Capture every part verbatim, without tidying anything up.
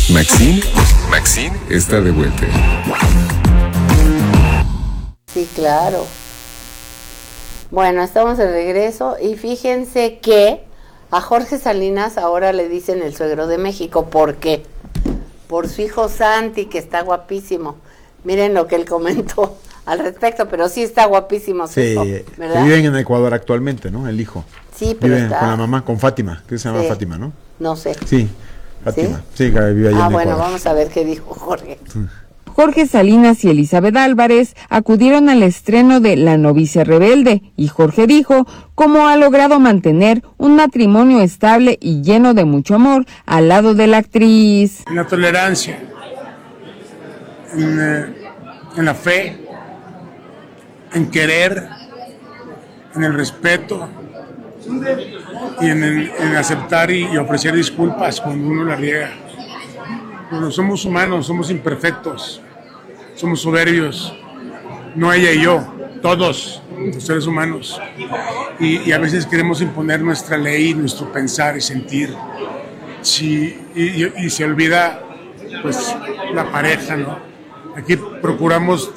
Maxine, Maxine está de vuelta. Sí, claro. Bueno, estamos de regreso y fíjense que a Jorge Salinas ahora le dicen el suegro de México. ¿Por qué? Por su hijo Santi, que está guapísimo. Miren lo que él comentó al respecto, pero sí está guapísimo su sí, hijo, ¿verdad? Viven en Ecuador actualmente, ¿no? El hijo. Sí, pero viven está... con la mamá, con Fátima, que se llama sí. Fátima, ¿no? No sé. Sí, Fátima. Sí, sí, que vive allá ah, en bueno, Ecuador. vamos a ver qué dijo Jorge. Sí. Jorge Salinas y Elizabeth Álvarez acudieron al estreno de La novicia rebelde y Jorge dijo cómo ha logrado mantener un matrimonio estable y lleno de mucho amor al lado de la actriz. En la tolerancia, en, eh, en la fe, en querer, en el respeto y en, el, en aceptar y, y ofrecer disculpas cuando uno la riega. Bueno, somos humanos, somos imperfectos, somos soberbios, no ella y yo, todos los seres humanos, y, y a veces queremos imponer nuestra ley, nuestro pensar y sentir, sí, y, y, y se olvida pues la pareja, ¿no? Aquí procuramos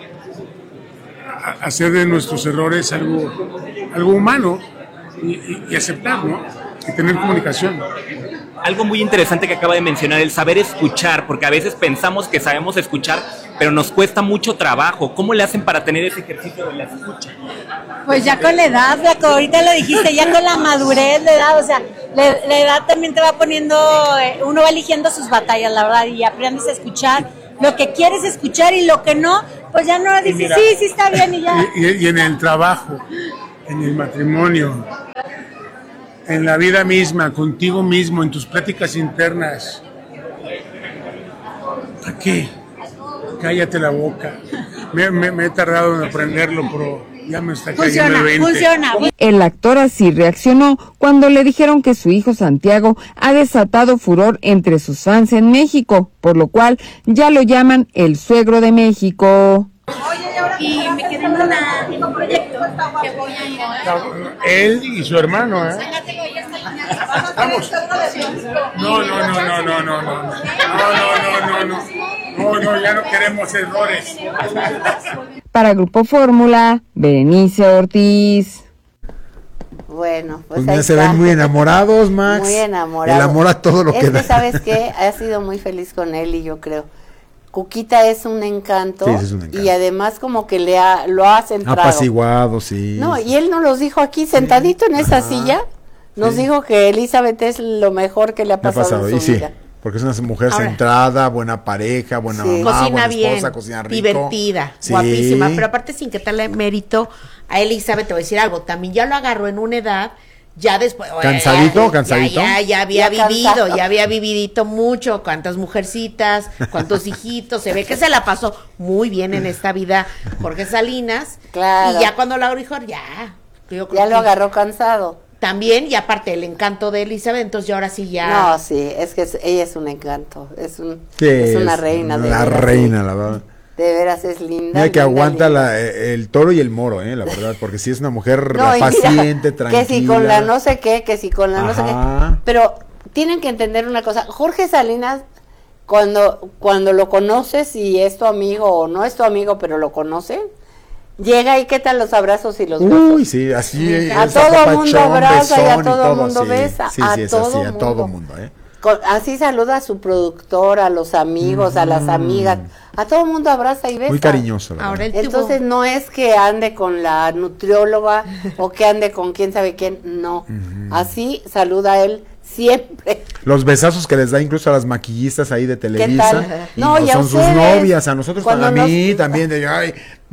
a, hacer de nuestros errores algo, algo humano y, y, y aceptar, ¿no? Y tener comunicación. Algo muy interesante que acaba de mencionar, el saber escuchar, porque a veces pensamos que sabemos escuchar, pero nos cuesta mucho trabajo. ¿Cómo le hacen para tener ese ejercicio de la escucha? Pues ya con la edad, Flaco, ahorita lo dijiste, ya con la madurez, la edad, o sea, la, la edad también te va poniendo, eh, uno va eligiendo sus batallas, la verdad, y aprendes a escuchar lo que quieres escuchar y lo que no, pues ya no dices, mira, sí, sí está bien y ya. Y, y, y en el trabajo, en el matrimonio, en la vida misma, contigo mismo, en tus pláticas internas. ¿Para qué? Cállate la boca. Me, me, me he tardado en aprenderlo, pero ya me está cayendo el veinte. Funciona, funciona. El actor así reaccionó cuando le dijeron que su hijo Santiago ha desatado furor entre sus fans en México, por lo cual ya lo llaman el suegro de México. Y me quedé en un proyecto que voy a ir a... Él y su hermano, ¿eh? Vamos. No, no, no, no, no, no, no, no, no, no, no, no, no, no, ya no queremos errores. Para Grupo Fórmula, Berenice Ortiz. Bueno, pues, Pues ahí ya se está. ven muy enamorados, Max. Muy enamorados. El amor a todo lo es que que da. ¿sabes qué? Ha sido muy feliz con él y yo creo. Cuquita es un encanto, Sí, es un encanto. y además como que le ha, lo ha centrado. Apaciguado, sí. No, y él nos los dijo aquí, sentadito en esa Ajá. silla, nos Sí. dijo que Elizabeth es lo mejor que le ha Me ha pasado, pasado, en y su sí, vida. porque es una mujer Ahora, centrada, buena pareja, buena sí. mamá, Cocina buena bien, esposa, cocina rico. divertida, Sí. guapísima, pero aparte sin quitarle mérito a Elizabeth, te voy a decir algo, también ya lo agarró en una edad, ya después... ¿Cansadito? Ya, ¿Cansadito? Ya, ya, ya había Ya vivido, cansado. ya había vividito mucho, cuántas mujercitas, cuántos hijitos, se ve que se la pasó muy bien en esta vida Jorge Salinas, Claro. y ya cuando Laura dijo, ya... Yo creo Ya lo que agarró cansado. también, y aparte el encanto de Elizabeth, entonces ya ahora sí ya... No, sí, es que es- ella es un encanto, es, un, Sí, es una reina. De La veras, reina, sí. la verdad. De veras es linda. Mira que linda, aguanta linda. la, eh, el toro y el moro, eh, la verdad, porque sí es una mujer No, y mira, paciente, tranquila. que si con la no sé qué, que si con la no sé Ajá. qué. Pero tienen que entender una cosa, Jorge Salinas, cuando, cuando lo conoces y es tu amigo o no es tu amigo, pero lo conoces, llega y qué tal los abrazos y los besos. Uy, sí, así es. A todo mundo apapachón, abraza y a besón todo mundo sí. besa, Sí, a sí, es todo así, a todo mundo. mundo, eh. Con- así saluda a su productor, a los amigos, a las amigas, a todo el mundo abraza y besa. Muy cariñoso, la Ahora verdad. él tuvo- Entonces no es que ande con la nutrióloga o que ande con quién sabe quién, no. Así saluda a él siempre. Los besazos que les da incluso a las maquillistas ahí de Televisa. tal? Y No, no, y a son sus ustedes, novias, a nosotros, cuando para mí nos- también. De, ay,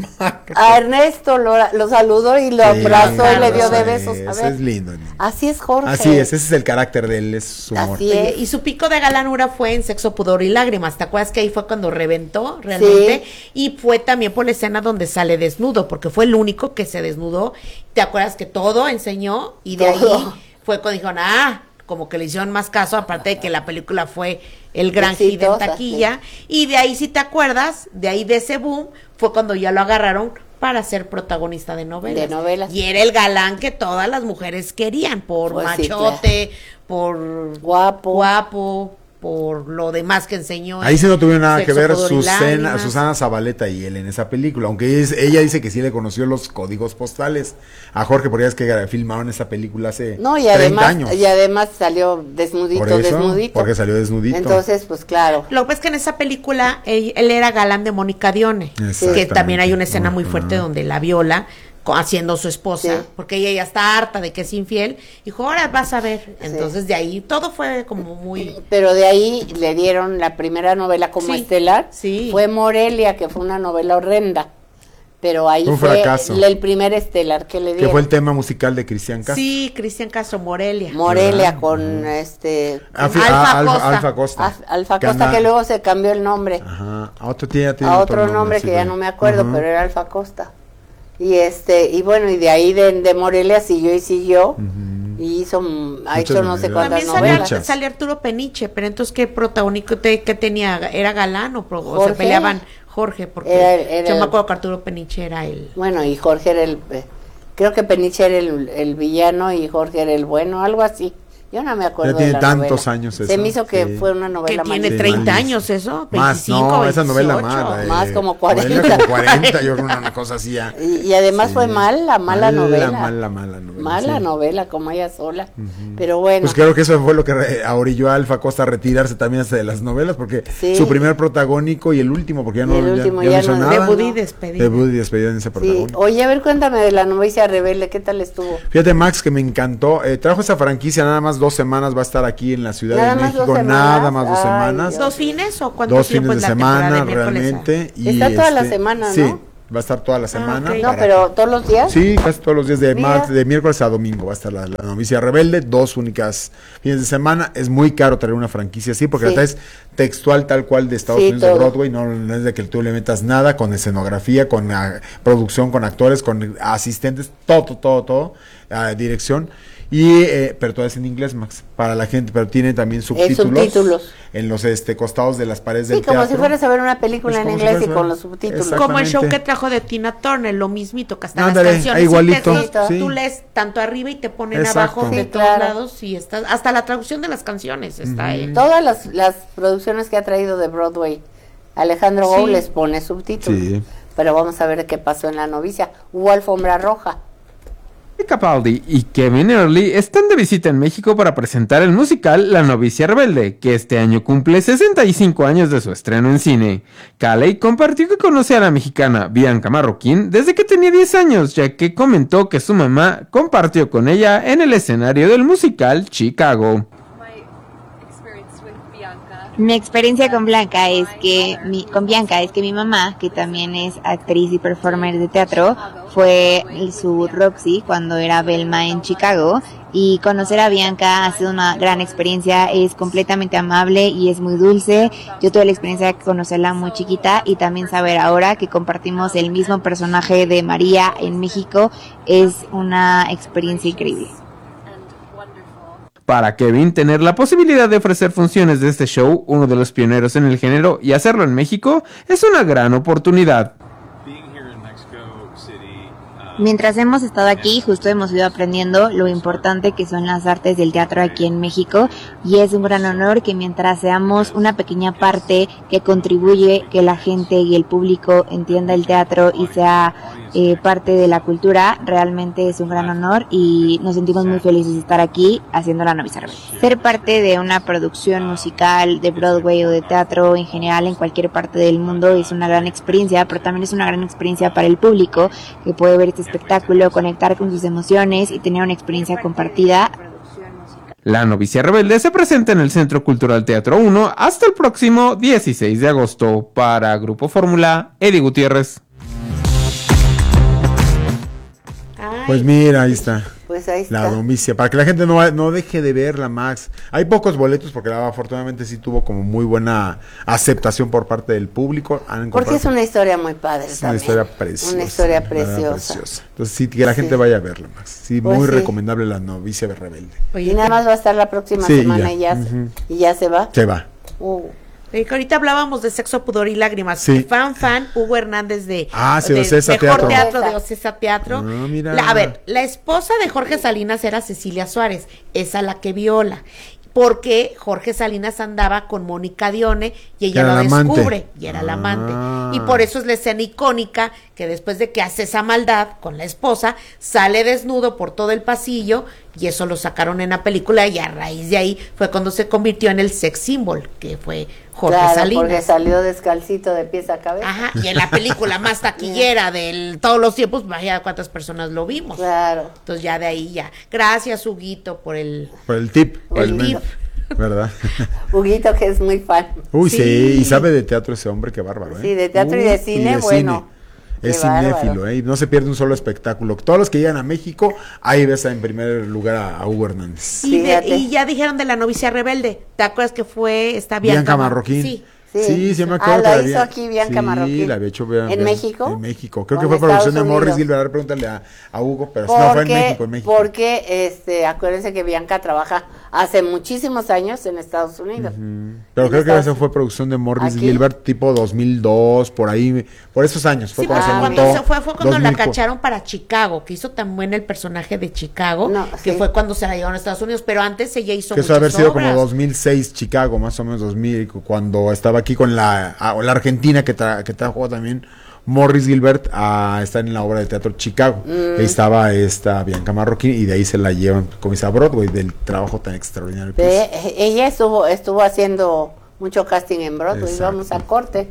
A Ernesto lo, lo saludó y lo Sí, abrazó y le dio de sí, besos. A ese ver, es lindo. así es Jorge. Así es, ese es el carácter de él, es su humor. Así Oye, es. y su pico de galanura fue en Sexo, Pudor y Lágrimas. ¿Te acuerdas que ahí fue cuando reventó realmente? Y fue también por la escena donde sale desnudo, porque fue el único que se desnudó. ¿Te acuerdas que todo enseñó? Y de Todo. ahí fue cuando dijeron, ah, como que le hicieron más caso, aparte de que la película fue el gran hit en Exitosa, taquilla. Y de ahí, si te acuerdas, de ahí de ese boom, fue cuando ya lo agarraron para ser protagonista de novelas. De novelas. Y era el galán que todas las mujeres querían, por Pues sí, machote, por Guapo. guapo, por lo demás que enseñó. Ahí sí no tuvieron nada Sexo, que ver Pudor y Susana, Lágrimas. Susana Zabaleta y él en esa película, aunque es, ella dice que sí le conoció los códigos postales a Jorge, porque es que filmaron esa película hace No, y treinta además, años. y además salió desnudito, Por eso, desnudito. porque salió desnudito. Entonces, pues claro. Lo que pasa es que en esa película él, él era galán de Mónica Dione, que Exactamente. también hay una escena muy Ajá. fuerte donde la viola co- haciendo su esposa, Sí. porque ella ya está harta de que es infiel, dijo, ahora vas a ver. Entonces de ahí todo fue como muy... Pero de ahí le dieron la primera novela como Sí, estelar. sí. Fue Morelia, que fue una novela horrenda. Pero ahí Un fue fracaso. el primer estelar que le que dieron. fue el tema musical de Cristian Castro. Sí, Cristian Castro, Morelia. Morelia Ajá. con este Alfa, Alfa Alfa, Costa. Alfa Costa. Alf- Alfa Que Costa, anda- que luego se cambió el nombre Ajá, a otro, tiene, tiene a otro nombre sí, que ya pero- no me acuerdo, Ajá. pero era Alfa Costa. Y este, y bueno, y de ahí de, de Morelia siguió y siguió. Y hizo, mm, ha Muchas hecho no sé novelas. cuántas También salía, novelas. Muchas. salía Arturo Peniche, pero entonces ¿qué protagónico te- qué tenía? ¿Era galán o, pro- o se Jorge. peleaban Jorge? Porque Era el- era yo me el- acuerdo que Arturo Peniche era el... Bueno, y Jorge era el, eh, creo que Peniche era el, el villano y Jorge era el bueno, algo así. Yo no me acuerdo Ya tiene de la tantos novela. años Se eso, me hizo que sí. fue una que novela tiene malísima. treinta malísimo. años eso, Más, veinticinco, no, esa novela veintiocho. más. eh, Más como novela cuarenta. como cuarenta, yo creo una cosa así ya. Y, y además Sí. fue mala, mala, novela. Mala, mala novela. Mala sí. novela, como ella sola. Pero bueno, Pues creo que eso fue lo que re- orilló a Alfa Costa a retirarse también hasta de las novelas, porque Sí. su primer protagónico y el último, porque ya Y no, el ya- último ya ya no hizo no- nada. Debut y despedida. Debut y despedida en ese sí. protagónico. Oye, a ver, cuéntame de la novicia rebelde, ¿qué tal estuvo? Fíjate, Max, que me encantó. Eh, trajo esa franquicia nada más dos semanas, va a estar aquí en la Ciudad Nada de más dos México, semanas. nada más dos Ay, semanas. Dios. ¿Dos fines o cuánto Dos tiempo fines de es la temporada semana, de miércoles a- realmente. y Está toda la este, semana, ¿no? Sí, va a estar toda la semana. ok. No, para pero todos los días. Sí, casi todos los días de, Mira. mar- de miércoles a domingo va a estar la, la novicia rebelde, dos únicas fines de semana. Es muy caro traer una franquicia así porque Sí. la traes textual tal cual de Estados Sí, Unidos de todo. Broadway, no, no es de que tú le metas nada, con escenografía, con ah, producción, con actores, con asistentes, todo, todo, todo, ah, dirección. Y, eh, pero todo es en inglés, Max, para la gente, pero tiene también subtítulos, subtítulos. en los este costados de las paredes Sí, del como teatro. si fueras a ver una película Es en como si inglés y fueras a con ver- los subtítulos. Exacto. Como el show que Exactamente. trajo de Tina Turner, lo mismito, que hasta Ándale, las canciones igualito, y textos, sí. tú lees tanto arriba y te ponen Exacto. abajo de Sí, todos claro. lados y estás, hasta la traducción de las canciones está ahí. Todas las, las producciones que ha traído de Broadway, Alejandro Sí. Gou les pone subtítulos. Sí. Pero vamos a ver qué pasó en la novicia. Hubo alfombra roja. Capaldi y Kevin Early están de visita en México para presentar el musical La novicia rebelde, que este año cumple sesenta y cinco años de su estreno en cine. Caley compartió que conoce a la mexicana Bianca Marroquín desde que tenía diez años, ya que comentó que su mamá compartió con ella en el escenario del musical Chicago. Mi experiencia con Blanca es que mi, con Bianca es que mi mamá, que también es actriz y performer de teatro, fue su Roxy cuando era Velma en Chicago, y conocer a Bianca ha sido una gran experiencia. Es completamente amable y es muy dulce. Yo tuve la experiencia de conocerla muy chiquita y también saber ahora que compartimos el mismo personaje de María en México es una experiencia increíble. Para Kevin, tener la posibilidad de ofrecer funciones de este show, uno de los pioneros en el género, y hacerlo en México, es una gran oportunidad. Mientras hemos estado aquí, justo hemos ido aprendiendo lo importante que son las artes del teatro aquí en México, y es un gran honor que mientras seamos una pequeña parte que contribuye que la gente y el público entienda el teatro y sea eh, parte de la cultura, realmente es un gran honor y nos sentimos muy felices de estar aquí haciendo La novicia rebelde. Ser parte de una producción musical de Broadway o de teatro en general en cualquier parte del mundo es una gran experiencia, pero también es una gran experiencia para el público que puede ver este espectáculo, conectar con sus emociones y tener una experiencia compartida. La novicia rebelde se presenta en el Centro Cultural Teatro uno hasta el próximo dieciséis de agosto. Para Grupo Fórmula, Eddie Gutiérrez. Ay, Pues mira, ahí está. Pues ahí La está. novicia, para que la gente no, no deje de verla, Max. Hay pocos boletos porque la, afortunadamente sí tuvo como muy buena aceptación por parte del público. Han Porque es comprado- una historia muy padre es una también. historia preciosa. Una historia la verdad, preciosa. Entonces sí, que la gente Sí. vaya a verla, Max. Sí, Pues muy sí. recomendable La novicia rebelde. oye, Y nada más va a estar la próxima Sí, semana ya. y ya, se- Ujú. y ya se va. Se va. Uh, Eh, que ahorita hablábamos de Sexo, Pudor y Lágrimas. Sí. Fan, fan, Hugo Hernández de, Ah, sí, de Ocesa Mejor Teatro. Teatro, de Ocesa Teatro. Ah, mira. La- a ver, la esposa de Jorge Salinas era Cecilia Suárez, esa la que viola. porque Jorge Salinas andaba con Mónica Dione y ella Era lo la amante. descubre y era la Ah. amante. Y por eso es la escena icónica que después de que hace esa maldad con la esposa, sale desnudo por todo el pasillo y eso lo sacaron en la película y a raíz de ahí fue cuando se convirtió en el sex symbol, que fue Jorge Claro, Salinas. porque salió descalcito de pies a cabeza. Ajá, y en la película más taquillera de todos los tiempos, vaya cuántas personas lo vimos. Claro. Entonces ya de ahí ya. Gracias, Huguito, por el... Por el tip. Por el men- tip. ¿Verdad? Huguito, que es muy fan. Uy, sí. Sí. y sabe de teatro ese hombre, qué bárbaro, ¿eh? Sí, de teatro y de cine, bueno, Es qué bárbaro. cinéfilo, ¿eh? Y no se pierde un solo espectáculo. Todos los que llegan a México, ahí ves en primer lugar a, a Hugo Hernández. Y, de- Fíjate. y ya dijeron de La novicia rebelde. ¿Te acuerdas que fue esta Bianca, Bianca Mar- Marroquín. Sí. Sí, sí, me Ah, acuerdo. la que hizo había- aquí Bianca sí, Marroquín. la había hecho Bian- ¿En Bian- México? En México. Creo ¿O que en fue producción de Estados Morris Unidos? Gilbert. Pregúntale a, a Hugo, pero no fue en Porque, México, en México. porque este, acuérdense que Bianca trabaja hace muchísimos años en Estados Unidos. Pero en creo que Estados- esa fue producción de Morris ¿Aquí? Gilbert, tipo dos mil dos, por ahí, por esos años. Fue Sí, cuando porque se cuando montó. se fue fue cuando dos la mil cu- cacharon para Chicago, que hizo también el personaje de Chicago, No, que sí. fue cuando se la llevaron a Estados Unidos, pero antes ella hizo Que eso haber muchas sido como obras. dos mil seis Chicago, más o menos dos mil, cuando estaba aquí con la, ah, la Argentina que, tra- que trajo también Morris Gilbert a estar en la obra de teatro Chicago. Mm. Ahí estaba esta Bianca Marroquín y de ahí se la llevan como dice a Broadway del trabajo tan extraordinario que Ve, hizo. ella estuvo, estuvo haciendo mucho casting en Broadway. Exacto. Vamos a corte.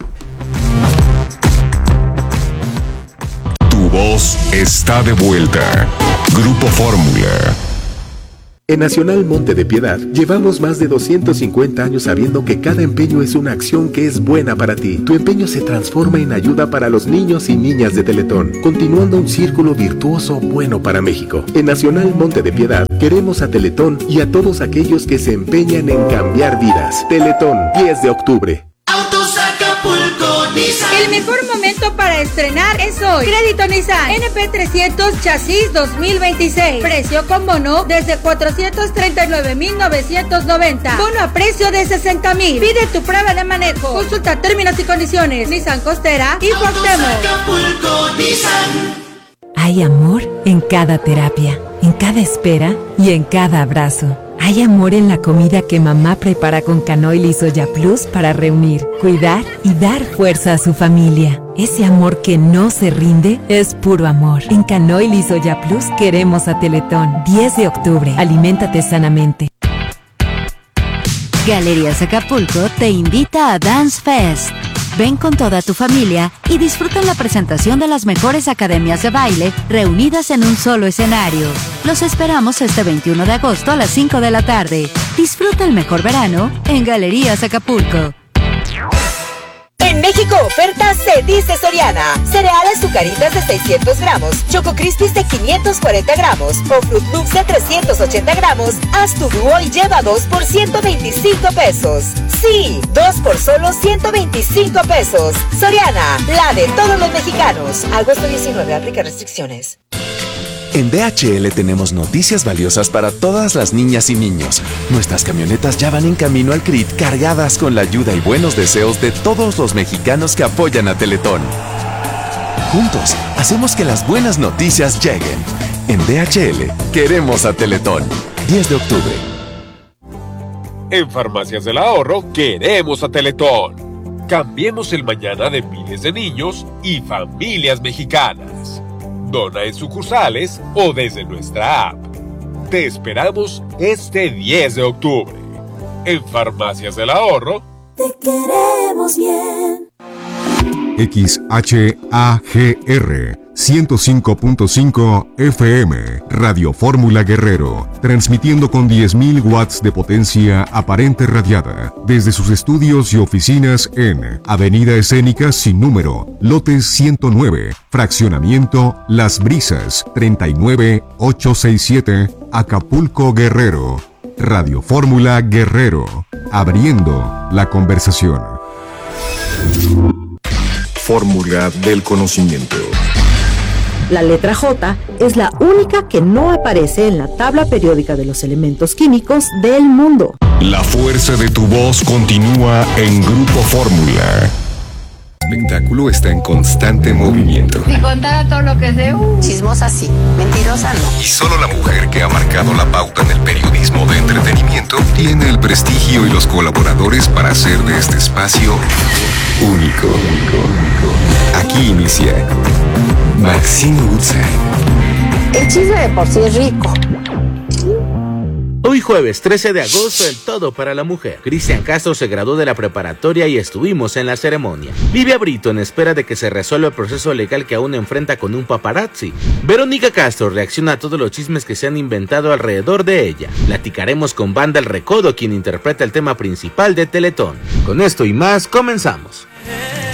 Tu voz está de vuelta. Grupo Fórmula. En Nacional Monte de Piedad llevamos más de doscientos cincuenta años sabiendo que cada empeño es una acción que es buena para ti. Tu empeño se transforma en ayuda para los niños y niñas de Teletón, continuando un círculo virtuoso bueno para México. En Nacional Monte de Piedad queremos a Teletón y a todos aquellos que se empeñan en cambiar vidas. Teletón, diez de octubre. Autos Acapulco Nissan. El mejor momento para estrenar es hoy. Crédito Nissan N P trescientos Chasis dos mil veintiséis. Precio con bono desde cuatrocientos treinta y nueve mil novecientos noventa. Bono a precio de sesenta mil. Pide tu prueba de manejo. Consulta términos y condiciones. Nissan Costera y Autos Cuauhtémoc. Acapulco Nissan. Hay amor en cada terapia, en cada espera y en cada abrazo. Hay amor en la comida que mamá prepara con Canoil y Soya Plus para reunir, cuidar y dar fuerza a su familia. Ese amor que no se rinde es puro amor. En Canoil y Soya Plus queremos a Teletón. diez de octubre. Aliméntate sanamente. Galerías Acapulco te invita a Dance Fest. Ven con toda tu familia y disfruta la presentación de las mejores academias de baile reunidas en un solo escenario. Los esperamos este veintiuno de agosto a las cinco de la tarde. Disfruta el mejor verano en Galerías Acapulco. En México, oferta se dice Soriana. Cereales Zucaritas de seiscientos gramos, Choco Crispies de quinientos cuarenta gramos o Fruit Loops de trescientos ochenta gramos. Haz tu dúo y lleva dos por ciento veinticinco pesos. Sí, dos por solo ciento veinticinco pesos. Soriana, la de todos los mexicanos. Agosto diecinueve, aplica restricciones. En D H L tenemos noticias valiosas para todas las niñas y niños. Nuestras camionetas ya van en camino al C R I T cargadas con la ayuda y buenos deseos de todos los mexicanos que apoyan a Teletón. Juntos, hacemos que las buenas noticias lleguen. En D H L, queremos a Teletón. diez de octubre. En Farmacias del Ahorro, queremos a Teletón. Cambiemos el mañana de miles de niños y familias mexicanas. Dona en sucursales o desde nuestra app. Te esperamos este diez de octubre. En Farmacias del Ahorro. Te queremos bien. X H A G R ciento cinco punto cinco F M, Radio Fórmula Guerrero, transmitiendo con diez mil watts de potencia aparente radiada, desde sus estudios y oficinas en Avenida Escénica Sin Número, Lote ciento nueve, Fraccionamiento Las Brisas, treinta y nueve ochocientos sesenta y siete, Acapulco, Guerrero. Radio Fórmula Guerrero, abriendo la conversación. Fórmula del conocimiento. La letra J es la única que no aparece en la tabla periódica de los elementos químicos del mundo. La fuerza de tu voz continúa en Grupo Fórmula. espectáculo está en constante movimiento. Si contara todo lo que sé, uh, chismosa sí, mentirosa no. Y solo la mujer que ha marcado la pauta en el periodismo de entretenimiento tiene el prestigio y los colaboradores para hacer de este espacio único. Aquí inicia Maxine Woodside. El chisme de por sí es rico. Hoy jueves trece de agosto, el todo para la mujer. Cristian Castro se graduó de la preparatoria y estuvimos en la ceremonia. Livia Brito en espera de que se resuelva el proceso legal que aún enfrenta con un paparazzi. Verónica Castro reacciona a todos los chismes que se han inventado alrededor de ella. Platicaremos con Banda El Recodo, quien interpreta el tema principal de Teletón. Con esto y más, comenzamos.